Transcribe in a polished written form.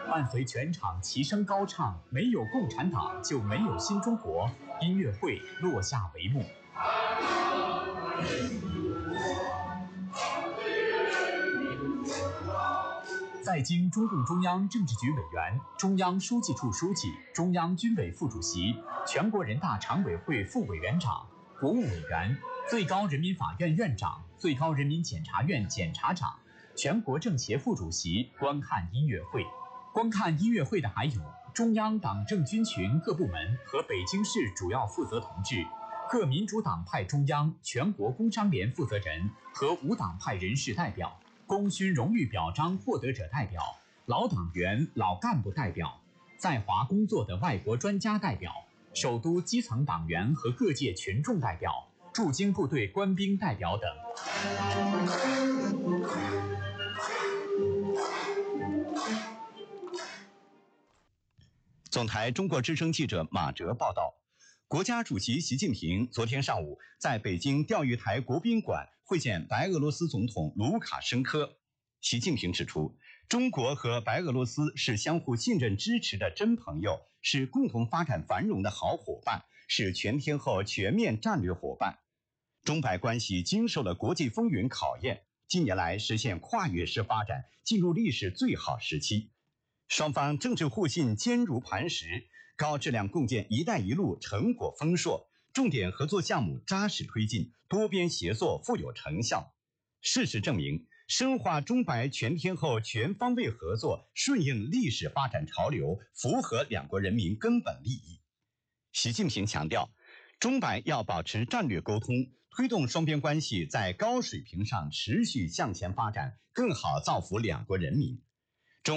伴随全场齐声高唱"没有共产党就没有新中国"，音乐会落下帷幕。在经中共中央政治局委员、中央书记处书记、中央军委副主席、全国人大常委会副委员长、国务委员、最高人民法院院长、最高人民检察院检察长、全国政协副主席观看音乐会。观看音乐会的还有中央党政军群各部门和北京市主要负责同志、各民主党派中央、全国工商联负责人和无党派人士代表、功勋荣誉表彰获得者代表、老党员、老干部代表、在华工作的外国专家代表、首都基层党员和各界群众代表、驻京部队官兵代表等。 总台中国之声记者马哲报道，国家主席习近平昨天上午在北京钓鱼台国宾馆会见白俄罗斯总统卢卡申科。习近平指出，中国和白俄罗斯是相互信任支持的真朋友，是共同发展繁荣的好伙伴，是全天候全面战略伙伴。中白关系经受了国际风云考验，近年来实现跨越式发展，进入历史最好时期。双方政治互信坚如磐石，高质量共建"一带一路"成果丰硕，重点合作项目扎实推进，多边协作富有成效。事实证明，深化中白全天候全方位合作，顺应历史发展潮流，符合两国人民根本利益。习近平强调，中白要保持战略沟通，推动双边关系在高水平上持续向前发展，更好造福两国人民。